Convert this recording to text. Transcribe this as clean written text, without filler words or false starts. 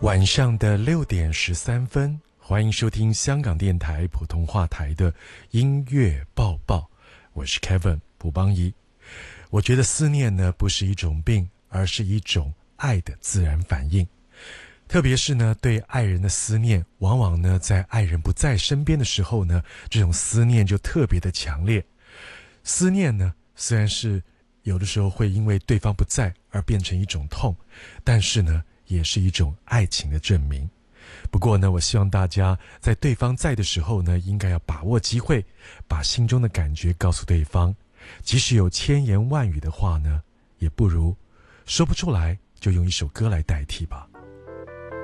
晚上的6:13，欢迎收听香港电台普通话台的音乐报报，我是 Kevin 卜邦仪。我觉得思念呢不是一种病，而是一种爱的自然反应。特别是呢对爱人的思念，往往呢在爱人不在身边的时候呢，这种思念就特别的强烈。思念呢虽然是有的时候会因为对方不在而变成一种痛，但是呢也是一种爱情的证明。不过呢，我希望大家在对方在的时候呢，应该要把握机会，把心中的感觉告诉对方。即使有千言万语的话呢，也不如说不出来，就用一首歌来代替吧。